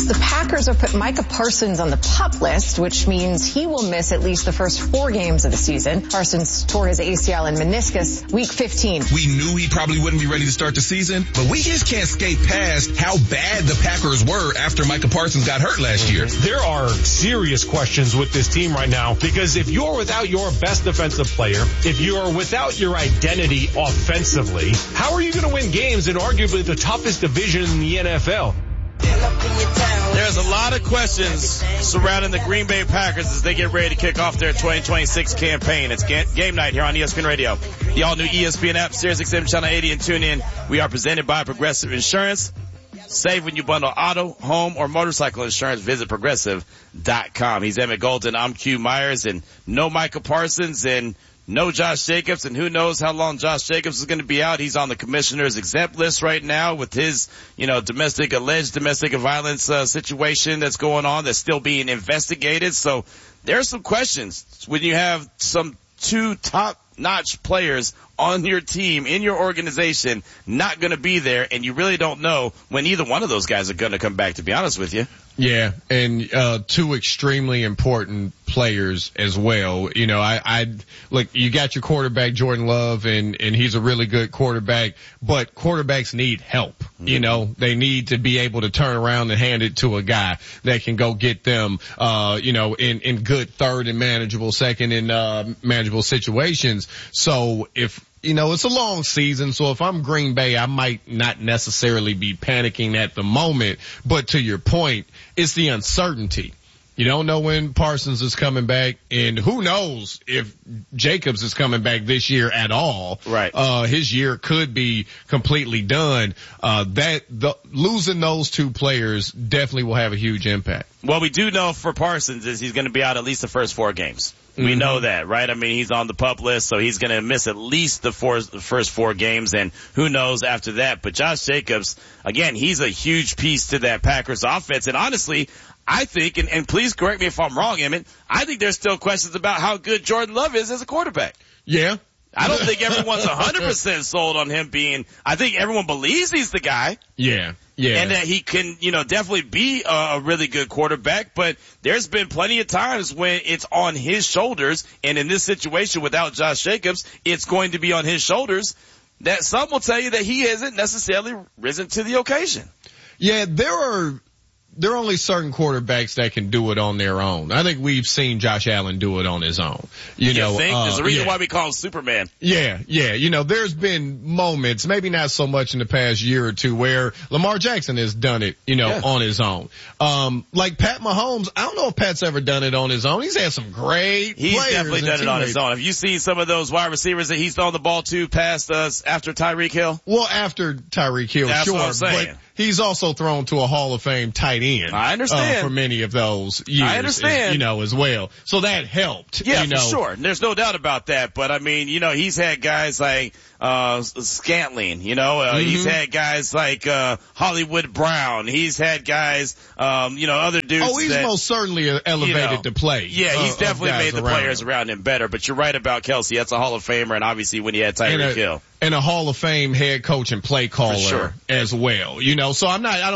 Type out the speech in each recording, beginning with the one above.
The Packers have put Micah Parsons on the PUP list, which means he will miss at least the first 4 games of the season. Parsons tore his ACL and meniscus week 15. We knew he probably wouldn't be ready to start the season, but we just can't skate past how bad the Packers were after Micah Parsons got hurt last year. There are serious questions with this team right now, because if you're without your best defensive player, if you're without your identity offensively, how are you going to win games in arguably the toughest division in the NFL? There's a lot of questions surrounding the Green Bay Packers as they get ready to kick off their 2026 campaign. It's game night here on ESPN Radio, the all-new ESPN app, SiriusXM Channel 80, and tune in. We are presented by Progressive Insurance. Save when you bundle auto, home, or motorcycle insurance. Visit Progressive.com. He's Emmett Golden. I'm Q Myers, and no Micah Parsons, and no Josh Jacobs, and who knows how long Josh Jacobs is going to be out. He's on the commissioner's exempt list right now with his, alleged domestic violence situation that's going on that's still being investigated. So there are some questions when you have some 2 top-notch players on your team, in your organization, not going to be there, and you really don't know when either one of those guys are going to come back, to be honest with you. Yeah, and 2 extremely important players as well. Look, you got your quarterback Jordan Love, and he's a really good quarterback, but quarterbacks need help. Mm-hmm. They need to be able to turn around and hand it to a guy that can go get them, in good third and manageable second and manageable situations. So if it's a long season, so if I'm Green Bay, I might not necessarily be panicking at the moment, but to your point, it's the uncertainty. You don't know when Parsons is coming back, and who knows if Jacobs is coming back this year at all. Right. His year could be completely done. Losing those 2 players definitely will have a huge impact. What we do know for Parsons is he's going to be out at least the first 4 games. We know that, right? I mean, he's on the PUP list, so he's going to miss at least the first 4 games, and who knows after that. But Josh Jacobs, again, he's a huge piece to that Packers offense. And honestly, I think, and please correct me if I'm wrong, Emmett, I think there's still questions about how good Jordan Love is as a quarterback. Yeah. I don't think everyone's 100% sold on him I think everyone believes he's the guy. Yeah. Yeah. And that he can, definitely be a really good quarterback, but there's been plenty of times when it's on his shoulders, and in this situation without Josh Jacobs, it's going to be on his shoulders, that some will tell you that he hasn't necessarily risen to the occasion. Yeah, there are only certain quarterbacks that can do it on their own. I think we've seen Josh Allen do it on his own. You think? There's a reason why we call him Superman. Yeah. There's been moments, maybe not so much in the past year or 2, where Lamar Jackson has done it, on his own. Like Pat Mahomes, I don't know if Pat's ever done it on his own. He's had some great players. He's definitely done it on his own. Have you seen some of those wide receivers that he's thrown the ball to past us after Tyreek Hill? Well, after Tyreek Hill, That's sure. What I'm saying. But he's also thrown to a Hall of Fame tight end. I understand. For many of those years. I understand. As well. So that helped. Yeah, for sure. There's no doubt about that. But I mean, he's had guys like, Scantling, he's had guys like, Hollywood Brown. He's had guys, other dudes. Oh, he's most certainly elevated the play. Yeah, he's definitely made the players around him better. But you're right about Kelsey. That's a Hall of Famer. And obviously when he had Tyreek Hill. And a Hall of Fame head coach and play caller as well. So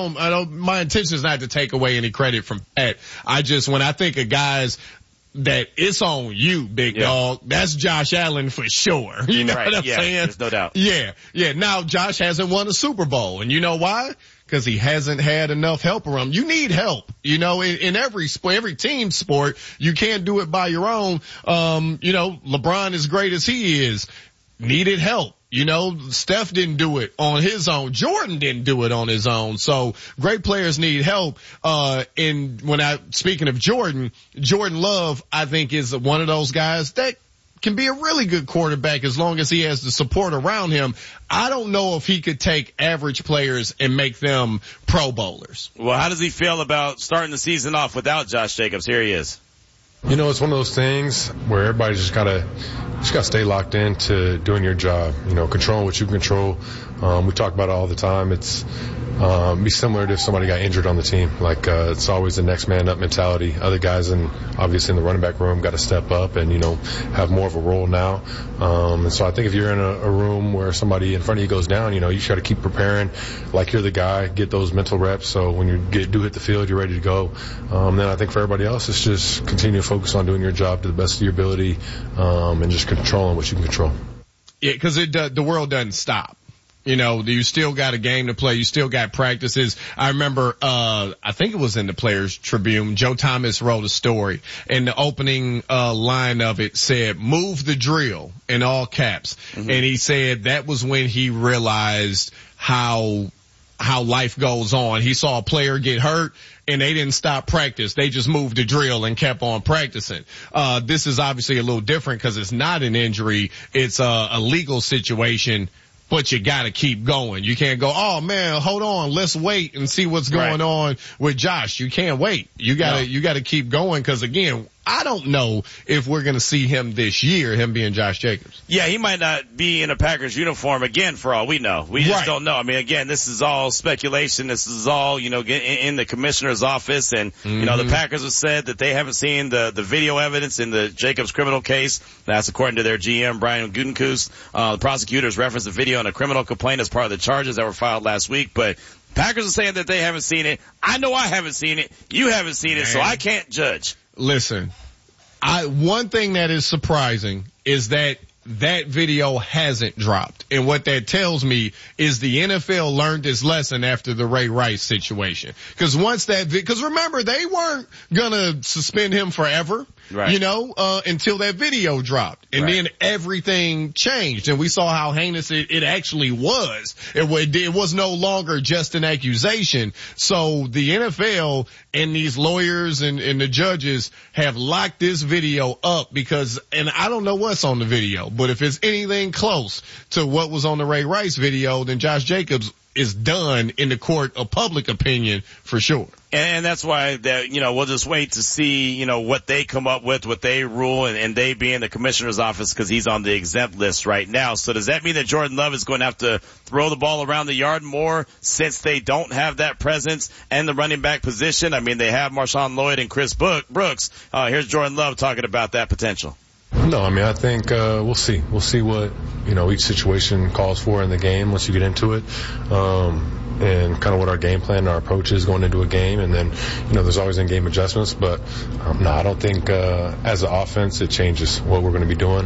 my intention is not to take away any credit from Pat. When I think of guys that it's on you, big dog, that's Josh Allen for sure. You know what I'm saying? There's no doubt. Yeah. Now Josh hasn't won a Super Bowl, and you know why? Because he hasn't had enough help around him. You need help. In every sport, every team sport, you can't do it by your own. LeBron, as great as he is, needed help. Steph didn't do it on his own. Jordan didn't do it on his own. So great players need help. Speaking of Jordan Love, I think is one of those guys that can be a really good quarterback as long as he has the support around him. I don't know if he could take average players and make them Pro Bowlers. Well, how does he feel about starting the season off without Josh Jacobs? Here he is. It's one of those things where everybody just gotta stay locked in to doing your job, controlling what you control, We talk about it all the time. It's be similar to if somebody got injured on the team. Like it's always the next man up mentality. Other guys obviously in the running back room got to step up and have more of a role now. And so I think if you're in a room where somebody in front of you goes down, you just got to keep preparing like you're the guy, get those mental reps. So when you do hit the field, you're ready to go. Then I think for everybody else, it's just continue to focus on doing your job to the best of your ability, and just controlling what you can control. Yeah, because the world doesn't stop. You still got a game to play. You still got practices. I remember, I think it was in the Players Tribune, Joe Thomas wrote a story, and the opening line of it said, "Move the drill," in all caps. Mm-hmm. And he said that was when he realized how life goes on. He saw a player get hurt and they didn't stop practice. They just moved the drill and kept on practicing. This is obviously a little different because it's not an injury. It's a legal situation. But you gotta keep going. You can't go, oh man, hold on, let's wait and see what's going on with Josh. You can't wait. You gotta keep going, cause again, I don't know if we're gonna see him this year, him being Josh Jacobs. Yeah, he might not be in a Packers uniform again for all we know. We just don't know. I mean, again, this is all speculation. This is all, in the commissioner's office, and, the Packers have said that they haven't seen the video evidence in the Jacobs criminal case. That's according to their GM, Brian Gutekunst. The prosecutors referenced the video in a criminal complaint as part of the charges that were filed last week, but Packers are saying that they haven't seen it. I know I haven't seen it. You haven't seen it, so I can't judge. Listen, one thing that is surprising is that video hasn't dropped. And what that tells me is the NFL learned its lesson after the Ray Rice situation. Cause cause remember, they weren't gonna suspend him forever. Right. Until that video dropped. And then everything changed. And we saw how heinous it actually was. It was no longer just an accusation. So the NFL and these lawyers and the judges have locked this video up and I don't know what's on the video, but if it's anything close to what was on the Ray Rice video, then Josh Jacobs is done in the court of public opinion for sure. And that's why we'll just wait to see, what they come up with, what they rule, and they be in the commissioner's office because he's on the exempt list right now. So does that mean that Jordan Love is going to have to throw the ball around the yard more since they don't have that presence and the running back position? I mean, they have Marshawn Lloyd and Chris Brooks. Here's Jordan Love talking about that potential. No, I mean, I think, we'll see. We'll see what, each situation calls for in the game once you get into it. And kind of what our game plan and our approach is going into a game. And then, there's always in-game adjustments, but, no, I don't think, as an offense, it changes what we're going to be doing,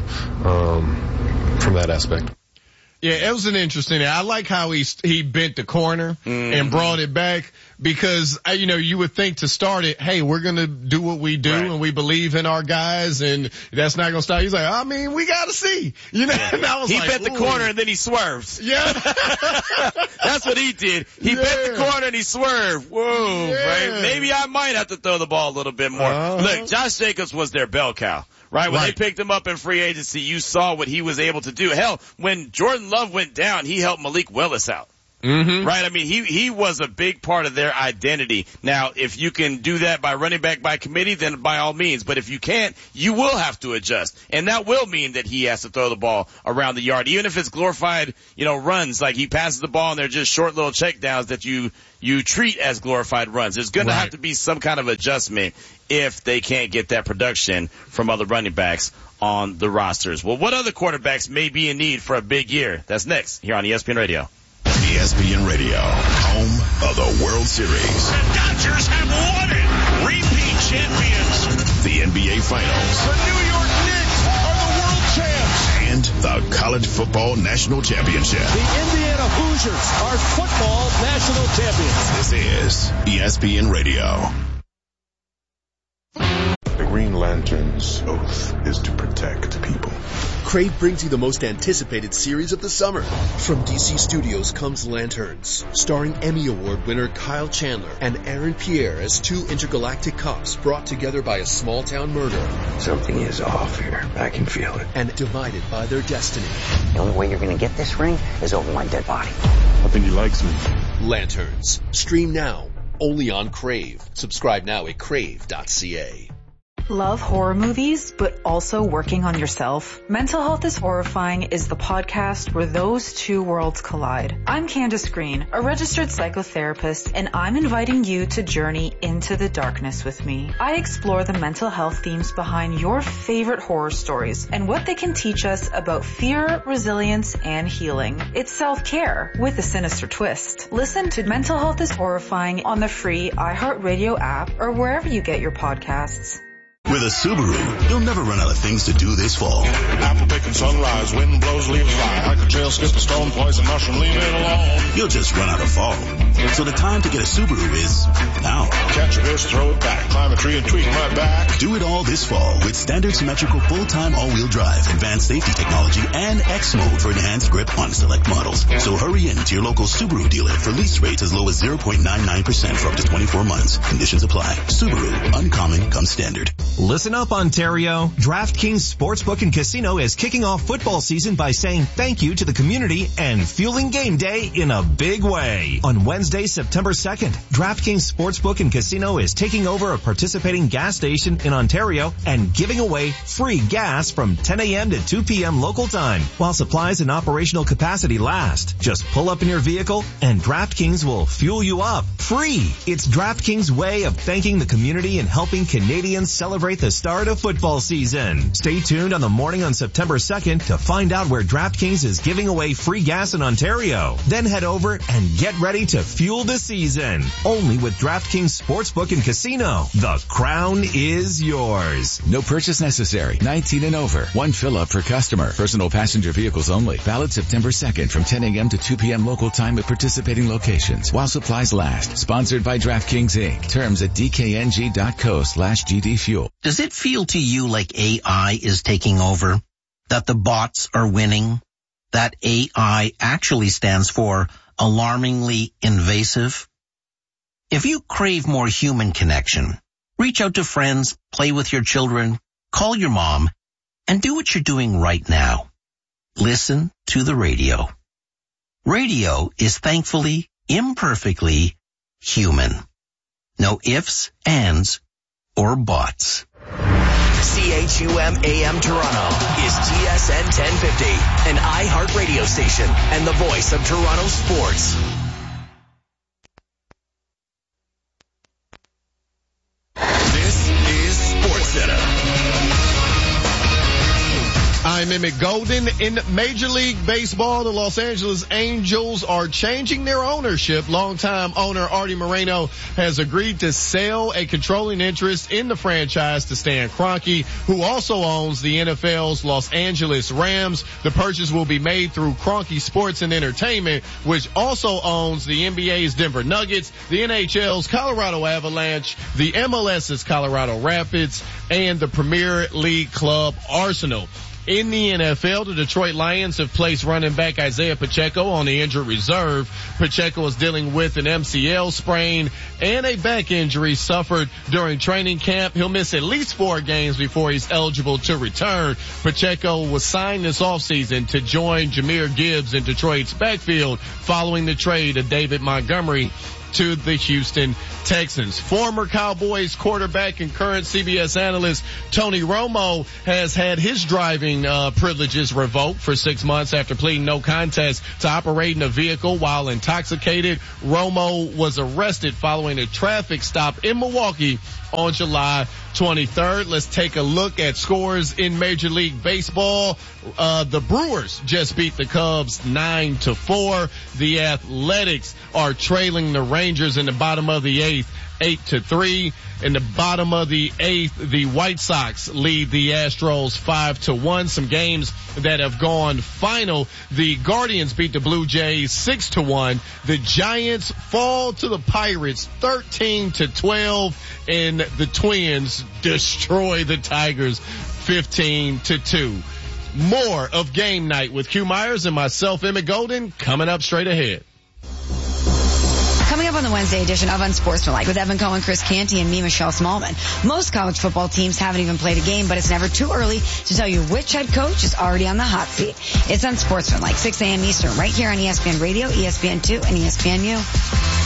from that aspect. Yeah, it was an interesting. I like how he bent the corner and brought it back because, you would think to start it, hey, we're going to do what we do and we believe in our guys and that's not going to stop. He's like, I mean, we got to see, And I was he bent the corner and then he swerved. Yeah. That's what he did. He bent the corner and he swerved. Whoa, right? Maybe I might have to throw the ball a little bit more. Look, Josh Jacobs was their bell cow. Right? When they picked him up in free agency, you saw what he was able to do. Hell, when Jordan Love went down, he helped Malik Willis out. Mm-hmm. Right? I mean, he was a big part of their identity. Now, if you can do that by running back by committee, then by all means. But if you can't, you will have to adjust. And that will mean that he has to throw the ball around the yard. Even if it's glorified, runs, like he passes the ball and they're just short little checkdowns that you treat as glorified runs. There's going to have to be some kind of adjustment if they can't get that production from other running backs on the rosters. Well, what other quarterbacks may be in need for a big year? That's next here on ESPN Radio. ESPN Radio, home of the World Series. The Dodgers have won it. Repeat champions. The NBA Finals. The New York Knicks are the world champs. And the College Football National Championship. The Indiana Hoosiers are football national champions. This is ESPN Radio. The Green Lantern's oath is to protect people. Crave brings you the most anticipated series of the summer. From DC Studios comes Lanterns, starring Emmy Award winner Kyle Chandler and Aaron Pierre as two intergalactic cops brought together by a small-town murder. Something is off here. I can feel it. And divided by their destiny. The only way you're going to get this ring is over my dead body. I think he likes me. Lanterns. Stream now. Only on Crave. Subscribe now at crave.ca. Love horror movies, but also working on yourself? Mental Health is Horrifying is the podcast where those two worlds collide. I'm Candace Green, a registered psychotherapist, and I'm inviting you to journey into the darkness with me. I explore the mental health themes behind your favorite horror stories and what they can teach us about fear, resilience, and healing. It's self-care with a sinister twist. Listen to Mental Health is Horrifying on the free iHeartRadio app or wherever you get your podcasts. With a Subaru, you'll never run out of things to do this fall. Apple picking sunrise, wind blows, leaves fly. Hike a trail, skip a stone, poison mushroom, leave it alone. You'll just run out of fall. So the time to get a Subaru is now. Catch a horse, throw it back, climb a tree and tweak my back. Do it all this fall with standard symmetrical full-time all-wheel drive, advanced safety technology, and X mode for enhanced grip on select models. So hurry in to your local Subaru dealer for lease rates as low as 0.99% for up to 24 months. Conditions apply. Subaru, uncommon comes standard. Listen up, Ontario. DraftKings Sportsbook and Casino is kicking off football season by saying thank you to the community and fueling game day in a big way. On Wednesday, September 2nd, DraftKings Sportsbook and Casino is taking over a participating gas station in Ontario and giving away free gas from 10 a.m. to 2 p.m. local time while supplies and operational capacity last. Just pull up in your vehicle and DraftKings will fuel you up free. It's DraftKings' way of thanking the community and helping Canadians celebrate the start of football season. Stay tuned on the morning on September 2nd to find out where DraftKings is giving away free gas in Ontario. Then head over and get ready to fuel the season. Only with DraftKings Sportsbook and Casino. The crown is yours. No purchase necessary. 19 and over. One fill-up per customer. Personal passenger vehicles only. Valid September 2nd from 10 a.m. to 2 p.m. local time at participating locations while supplies last. Sponsored by DraftKings Inc. Terms at dkng.co/GDfuel. Does it feel to you like AI is taking over? That the bots are winning? That AI actually stands for alarmingly invasive? If you crave more human connection, reach out to friends, play with your children, call your mom, and do what you're doing right now. Listen to the radio. Radio is thankfully, imperfectly human. No ifs, ands, or buts. CHUM AM Toronto is TSN 1050, an iHeart radio station and the voice of Toronto sports. This is SportsCenter. I'm Emmett Golden. In Major League Baseball, the Los Angeles Angels are changing their ownership. Longtime owner Artie Moreno has agreed to sell a controlling interest in the franchise to Stan Kroenke, who also owns the NFL's Los Angeles Rams. The purchase will be made through Kroenke Sports and Entertainment, which also owns the NBA's Denver Nuggets, the NHL's Colorado Avalanche, the MLS's Colorado Rapids, and the Premier League club Arsenal. In the NFL, the Detroit Lions have placed running back Isaiah Pacheco on the injured reserve. Pacheco is dealing with an MCL sprain and a back injury suffered during training camp. He'll miss at least 4 games before he's eligible to return. Pacheco was signed this offseason to join Jahmyr Gibbs in Detroit's backfield following the trade of David Montgomery to the Houston Texans. Former Cowboys quarterback and current CBS analyst Tony Romo has had his driving privileges revoked for 6 months after pleading no contest to operating a vehicle while intoxicated. Romo was arrested following a traffic stop in Milwaukee on July 23rd. Let's take a look at scores in Major League Baseball. The Brewers just beat the Cubs 9-4. The Athletics are trailing the Rangers in the bottom of the 8th, 8-3. In the bottom of the 8th, the White Sox lead the Astros 5-1. Some games that have gone final. The Guardians beat the Blue Jays 6-1. The Giants fall to the Pirates 13-12. And the Twins destroy the Tigers 15-2. More of Game Night with Q Myers and myself, Emmett Golden, coming up straight ahead. Coming up on the Wednesday edition of Unsportsmanlike with Evan Cohen, Chris Canty, and me, Michelle Smallman. Most college football teams haven't even played a game, but it's never too early to tell you which head coach is already on the hot seat. It's Unsportsmanlike, 6 a.m. Eastern, right here on ESPN Radio, ESPN2, and ESPNU.